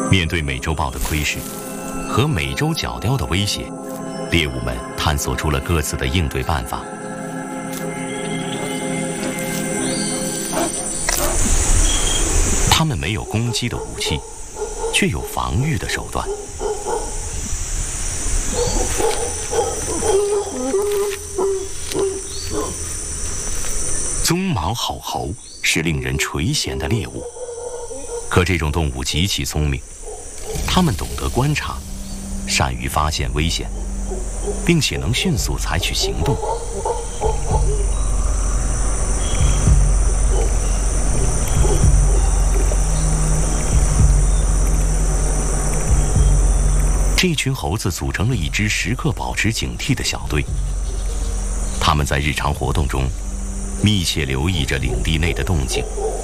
面对美洲豹的窥视和美洲角雕的威胁，猎物们探索出了各自的应对办法。他们没有攻击的武器，却有防御的手段。鬃毛好猴是令人垂涎的猎物，可这种动物极其聪明，它们懂得观察，善于发现危险，并且能迅速采取行动。这群猴子组成了一支时刻保持警惕的小队，他们在日常活动中密切留意着领地内的动静，